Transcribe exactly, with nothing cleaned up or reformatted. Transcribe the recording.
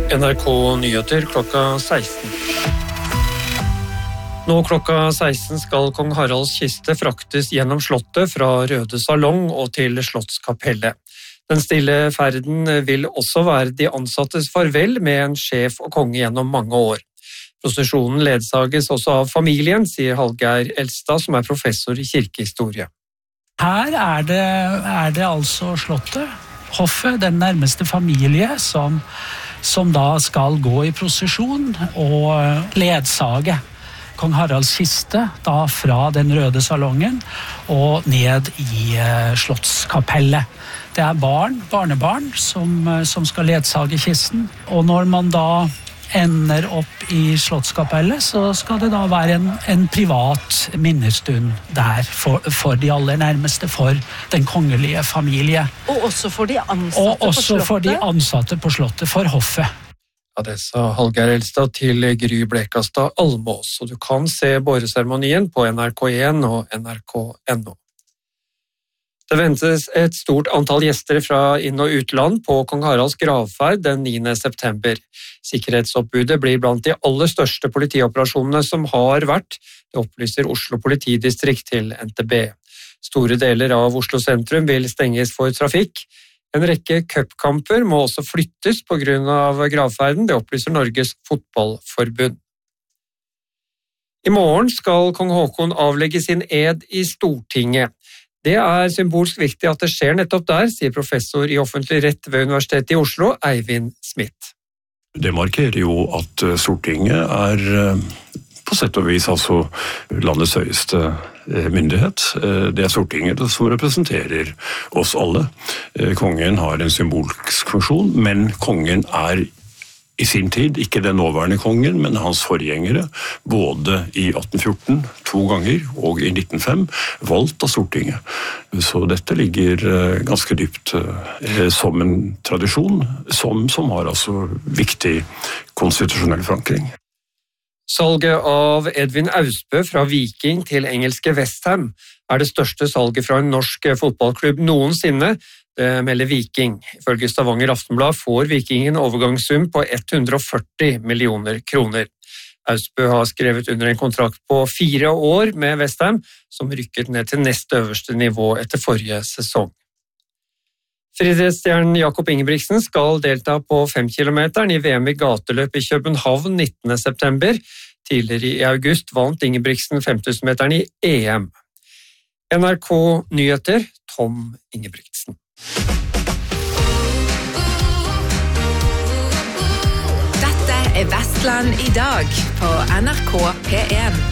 N R K Nyheter klokka seksten. Nå klokka seksten skal kong Haralds kiste fraktes gjennom slottet fra Røde Salong og til Slottskapellet. Den stille ferden vil også være de ansattes farvel med en sjef og konge gjennom mange år. Prosesjonen ledsages også av familien, sier Hallgeir Elstad, som er professor i kirkehistorie. Her er det, er det altså slottet, hoffet, den nærmeste familie, som, som da skal gå i prosesjon og ledsage kong Haralds kiste da fra den Røde Salongen og ned i uh, Slottskapellet. Det er barn, barnebarn, som, som skal ledsage kisten, og når man da ender opp i Slottskapellet, så skal det da være en, en privat minnestund der for, for de aller nærmeste, for den kongelige familie. Og også for de ansatte og på også slottet? For de ansatte på slottet, for hoffet. Ja, det sa Hallgeir Elstad til Gry Blekastad Almås, og du kan se båreseremonien på N R K en og N R K punktum N O. Det ventes et stort antall gjester fra inn- og utland på kong Haralds gravferd den niende september. Sikkerhetsoppbudet blir blant de aller største politioperasjonene som har vært, det opplyser Oslo politidistrikt til N T B. Store deler av Oslo sentrum vil stenges for trafikk. En rekke cupkamper må også flyttes på grunn av gravferden, det opplyser Norges Fotballforbund. I morgen skal kong Haakon avlegge sin ed i Stortinget. Det er symbolsk viktig at det skjer nettopp der, sier professor i offentlig rett ved Universitetet i Oslo, Eivind Smith. Det markerer jo at Stortinget er på sett og vis altså landets høyeste myndighet. Det er Stortinget som representerer oss alle. Kongen har en symbolsk funksjon, men kongen er i sin tid ikke den nåværende kongen, men hans forgjengere, både i atten fjorten, to ganger, og i nitten fem, valgt av Stortinget. Så dette ligger ganske dypt som en tradisjon, som, som har altså viktig konstitusjonell forankring. Salget av Edvin Austbø fra Viking til engelske West Ham er det største salget fra en norsk fotballklubb noensinne. Det melder Viking. Ifølge Stavanger Aftenblad får Vikingen overgangssum på hundre og førti millioner kroner. Austbø har skrevet under en kontrakt på fire år med West Ham, som rykket ned til nest øverste nivå etter forrige sesong. Friidrettsstjernen Jakob Ingebrigtsen skal delta på femkilometeren i V M i gateløp i København nittende september. Tidligere i august vant Ingebrigtsen femtusen-meteren i E M. N R K Nyheter, Tom Ingebrigtsen. Dette er Vestland i dag på N R K P en.